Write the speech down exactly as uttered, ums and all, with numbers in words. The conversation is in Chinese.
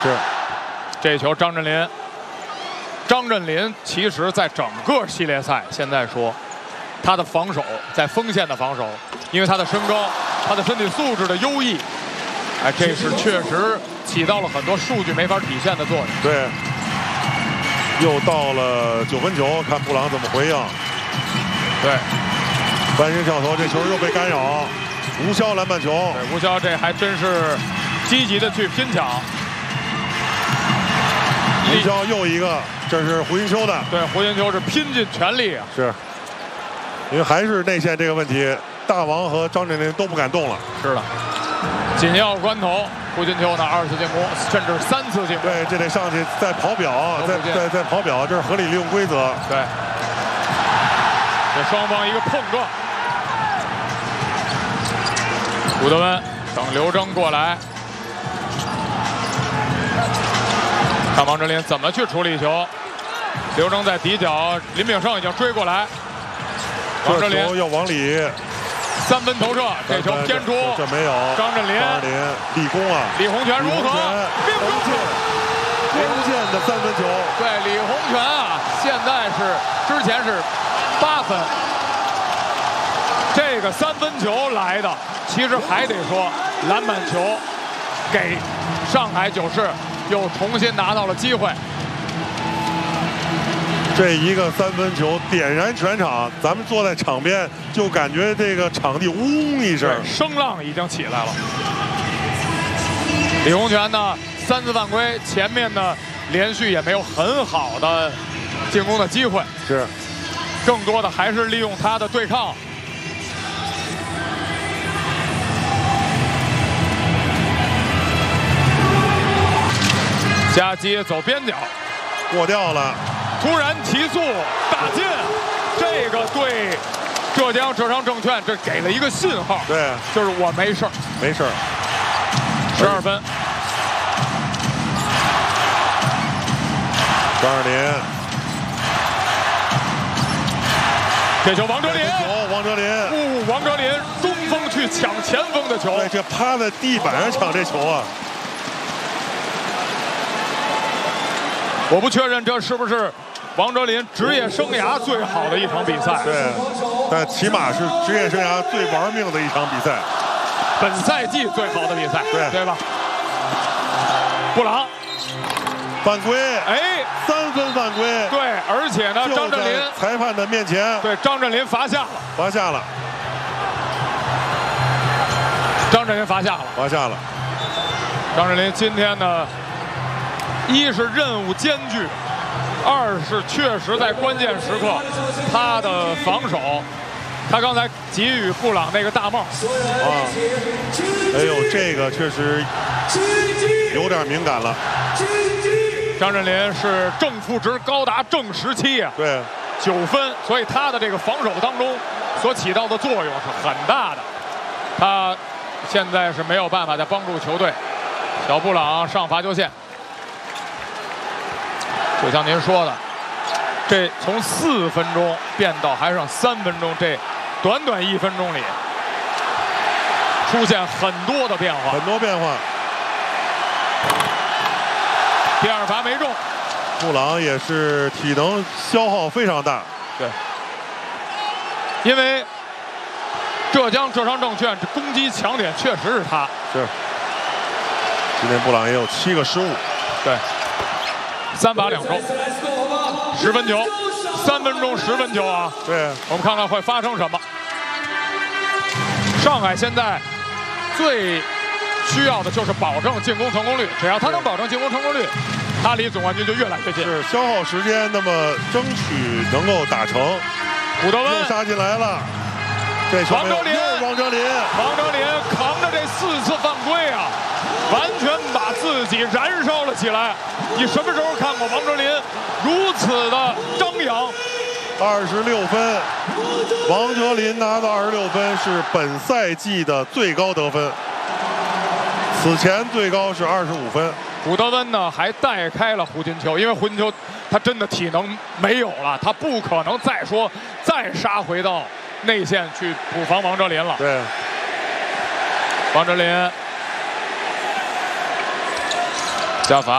是， 这球张镇麟，张镇麟其实在整个系列赛，现在说他的防守在锋线的防守，因为他的身高、他的身体素质的优异，哎，这是确实起到了很多数据没法体现的作用。 对，又到了九分球，看布朗怎么回应。 对， 翻身跳投，这球又被干扰，无效篮板球。 对，吴骁这还真是积极的去拼抢。 吴骁又一个，这是胡金秋的。 对，胡金秋是拼尽全力啊。 是，因为还是内线这个问题，大王和张镇麟都不敢动了。 是的，紧要关头，胡金秋呢二次进攻，甚至三次进攻。 对，这得上去再跑表，再再再跑表，这是合理利用规则。 对，这双方一个碰撞。古德温等刘铮过来。 看王哲林怎么去处理球，刘铮在底角，林炳胜已经追过来，王哲林要往里， 三分投射，这球偏出， 这没有。 张镇麟， 张镇麟立功啊！ 李洪权如何？ 关键关键的三分球。 对，李洪权啊，现在是之前是八分，这个三分球来的，其实还得说篮板球给上海九市。 又重新拿到了机会， 这一个三分球点燃全场，咱们坐在场边就感觉这个场地嗡一声， 声浪已经起来了。李洪权呢，三次犯规，前面呢连续也没有很好的进攻的机会， 是， 更多的还是利用他的对抗。 夹击走边角， 过掉了， 突然提速大进，这个对浙江浙商证券这给了一个信号， 对， 就是我没事儿， 没事儿， 十二分。 张镇麟， 这球王哲林， 球王哲林， 哦，王哲林中锋去抢前锋的球， 对，这趴在地板上抢这球啊。 我不确认这是不是王哲林职业生涯最好的一场比赛。 对，但起码是职业生涯最玩命的一场比赛， 本赛季最好的比赛， 对对吧？布朗犯规， 哎， 三分犯规， 对，而且呢，张镇麟裁判的面前， 对，张镇麟罚下了， 罚下了， 张镇麟罚下了， 罚下了。 张镇麟今天呢？ 一是任务艰巨，二是确实在关键时刻，他的防守，他刚才给予布朗那个大帽啊，哎呦，这个确实有点敏感了。 张镇麟是正负值高达正十七啊， 对， 九分，所以他的这个防守当中所起到的作用是很大的。他现在是没有办法再帮助球队。小布朗上罚球线。 就像您说的，这从四分钟变到还剩三分钟，这短短一分钟里出现很多的变化， 很多变化。 第二罚没中， 布朗也是体能消耗非常大。 对，因为浙江浙商证券这攻击强点确实是他。 是。今天布朗也有七个失误。 对。 三罚两中，十分球，三分钟十分球啊！ 对， 我们看看会发生什么。上海现在最需要的就是保证进攻成功率，只要他能保证进攻成功率，他离总冠军就越来越近。 是消耗时间，那么争取能够打成。 古德温又杀进来了，这球王哲林， 王哲林， 王哲林扛着这四次犯规啊！ 完全把自己燃烧了起来。你什么时候看过王哲林如此的张扬？ 二十六分，王哲林拿到二十六分是本赛季的最高得分，此前最高是二十五分。 古德温呢还带开了胡金秋，因为胡金秋他真的体能没有了，他不可能再说再杀回到内线去补防王哲林了。 对， 王哲林。加罚。